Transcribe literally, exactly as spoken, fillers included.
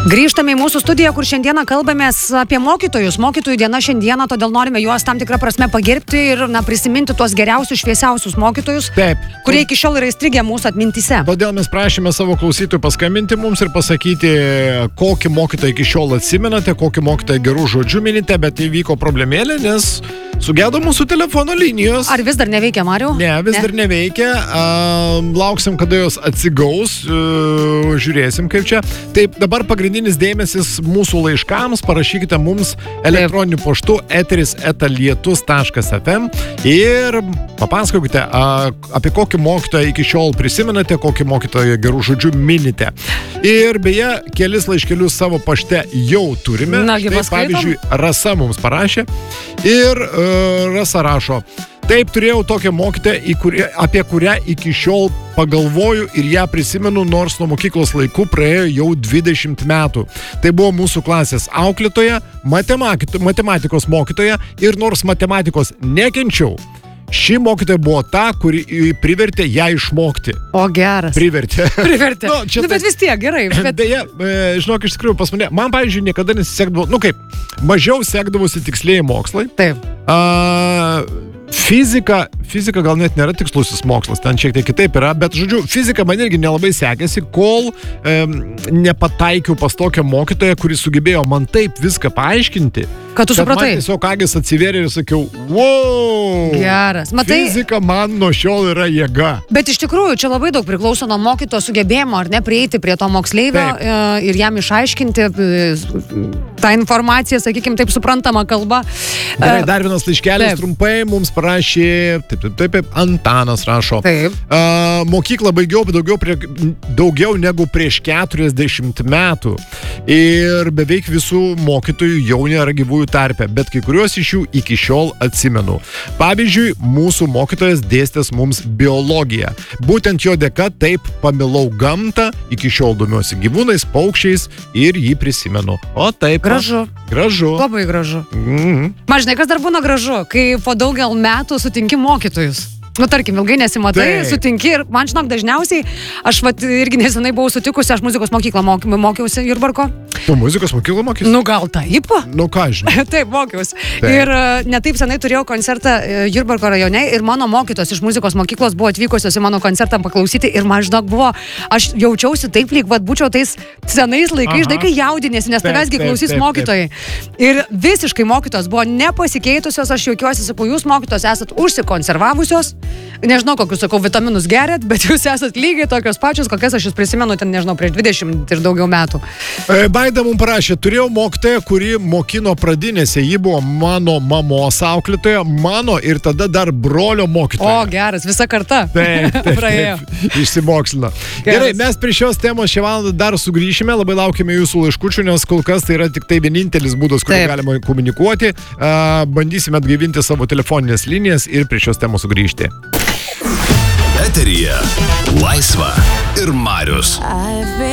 Grįžtame į mūsų studiją, kur šiandieną kalbamės apie mokytojus. Mokytojų diena šiandieną, todėl norime juos tam tikrą prasme pagerbti ir na, prisiminti tuos geriausius, šviesiausius mokytojus, Taip. kurie iki šiol yra įstrigę mūsų atmintyse. Todėl mes prašėme savo klausytojų paskambinti mums ir pasakyti, kokį mokytoją iki šiol atsimenate, kokį mokytoją gerų žodžių minite, bet įvyko problemėlė, nes sugedo mūsų telefono linijos. Ar vis dar neveikia, Mariau? Ne, vis Ne. dar neveikia. A, lauksim, kada jos atsigaus. A, žiūrėsim, kaip čia. Taip, dabar pagrindinis dėmesys mūsų laiškams. Parašykite mums elektroniniu paštu eteris eta lietus taškas ef em ir papasakokite, a, apie kokį mokytoją iki šiol prisimenate, kokį mokytoją gerų žodžių minite. Ir beje, kelis laiškelius savo pašte jau turime. Nagi, Štai, paskaitom. pavyzdžiui, Rasa mums parašė ir uh, Rasa rašo: taip, turėjau tokią mokytoją, į kurią, apie kurią iki šiol pagalvoju ir ją prisimenu, nors nuo mokyklos laikų praėjo jau dvidešimt metų. Tai buvo mūsų klasės auklėtoja, matematikos mokytoja ir nors matematikos nekenčiau, ši mokytoja buvo ta, kuri privertė ją išmokti. O geras. Privertė. Privertė. Nu, čia Nu, bet taip- vis tiek, gerai. Bet... Deja, e, žinok, iš tikrųjų pas mane, man, pavyzdžiui, niekada nesisekdavo, nu kaip, mažiau sekdavosi tikslieji mokslai. Taip. A, fizika, fizika gal net nėra tikslusis mokslas, ten šiek tiek kitaip yra, bet, žodžiu, fizika man irgi nelabai sekėsi, kol e, nepataikiau pas tokią mokytoją, kuris sugebėjo man taip viską paaiškinti, Kad tu supratai. man tiesiog akys atsivėrė ir sakiau, wow, Geras. Matai, fizika man nuo šiol yra jėga. bet iš tikrųjų čia labai daug priklauso nuo mokytojo sugebėjimo, ar ne, prieiti prie to moksleivio Taip. e, ir jam išaiškinti e, tą informaciją, sakykime, taip suprantama kalba. Gerai, E, dar vienas laiškelis taip. trumpai mums parašė, taip, taip, taip, taip, Antanas rašo. Taip. Uh, mokyklą baigiau daugiau, prie, daugiau negu prieš keturiasdešimt metų ir beveik visų mokytojų jau nėra gyvųjų tarpe, bet kai kuriuos iš jų iki šiol atsimenu. Pavyzdžiui, mūsų mokytojas dėstęs mums biologiją. Būtent jo dėka taip pamilau gamtą, iki šiol domiuosi gyvūnais, paukščiais ir jį prisimenu. O taip. Gražu. Gražu. Labai gražu. Mhm. Man žinai, kas dar būna gražu, kai po daugel metų sutinki mokytojus. Nu, tarkim, ilgai nesimatai, Taip. sutinki ir man, žinok, dažniausiai, aš vat, irgi nesenai buvau sutikusi, aš muzikos mokyklą moky, mokiausi Jurbarko. Tu muzikos mokyklą mokysi? Nu, gal taip? Nu ką žinai. Taip, mokiausi. Taip. Ir e, netaip senai turėjau koncertą e, Jurbarko rajone ir mano mokytos iš muzikos mokyklos buvo atvykusios į mano koncertą paklausyti ir man, žinok, buvo, aš jaučiausi taip, lyg, vad, būčiau tais senais laikais, Aha. žinai, kai jaudinėsi, nes Taip, tavęsgi taip, klausys taip, mokytojai. Ir visiškai mokytos buvo nepasikeitusios, aš jaukiuosi, sakau, jūs mokytos esat užsikonservavusios, nežinau, kokius, sakau, vitaminus geriat, bet jūs esat lygiai tokios pačios, kokias aš jūs prisimenu ten, nežinau, prieš dvidešimt ir daugiau metų. E, Baida mums parašė, turėjau mokytoją, kuri mokino pradinėse, ji buvo mano mamos auklėtoja, mano ir tada dar brolio O, mokytoja. geras, visa karta. Taip, taip, Praėjo. taip, išsimokslino. Gerai, mes prie šios temos šią valandą dar sugrįšime, labai laukime jūsų laiškučių, nes kol kas tai yra tik tai vienintelis būdas, kurį Taip. galima komunikuoti. A, bandysime atgaivinti savo telefoninės linijas ir prie šios temos sugrįžti. Eteryje Laisva ir Marius.